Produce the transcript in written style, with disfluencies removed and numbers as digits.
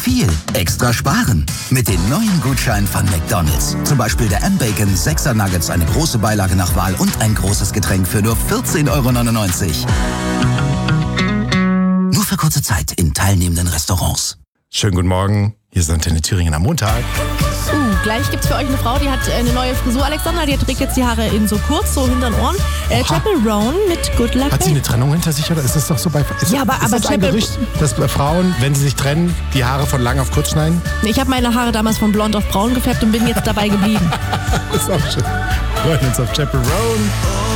viel extra sparen. Mit den neuen Gutscheinen von McDonald's. Zum Beispiel der M-Bacon 6er Nuggets, eine große Beilage nach Wahl und ein großes Getränk für nur 14,99 €. Nur für kurze Zeit in teilnehmenden Restaurants. Schönen guten Morgen, hier ist Antenne Thüringen am Montag. Gleich gibt's für euch eine Frau, die hat eine neue Frisur. Alexandra, die trägt jetzt die Haare in so kurz, so hinter den Ohren. Chapel Roan mit Good Luck. Hat sie eine Trennung hinter sich oder ist das doch so bei... Ja, aber ist das ein Gerücht, dass bei Frauen, wenn sie sich trennen, die Haare von lang auf kurz schneiden? Ich habe meine Haare damals von blond auf braun gefärbt und bin jetzt dabei geblieben. Das ist auch schön. Wir freuen uns auf Chapel Roan.